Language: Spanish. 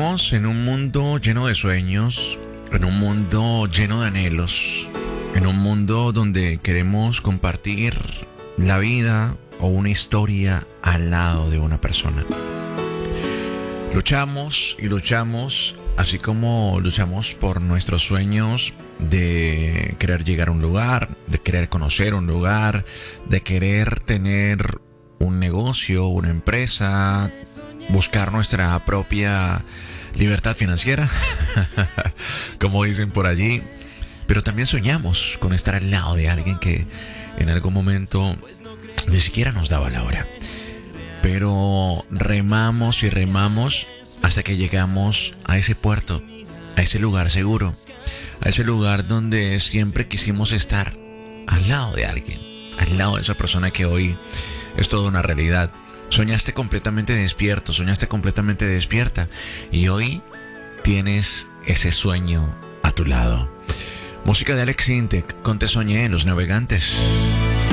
Vivimos en un mundo lleno de sueños, en un mundo lleno de anhelos, en un mundo donde queremos compartir la vida o una historia al lado de una persona. Luchamos y luchamos, así como luchamos por nuestros sueños de querer llegar a un lugar, de querer conocer un lugar, de querer tener un negocio, una empresa, buscar nuestra propia libertad financiera, como dicen por allí. Pero también soñamos con estar al lado de alguien que en algún momento ni siquiera nos daba la hora. Pero remamos y remamos hasta que llegamos a ese puerto, a ese lugar seguro, a ese lugar donde siempre quisimos estar, al lado de alguien, al lado de esa persona que hoy es toda una realidad. Soñaste completamente despierto, soñaste completamente despierta y hoy tienes ese sueño a tu lado. Música de Alex Intec con Te Soñé en Los Navegantes.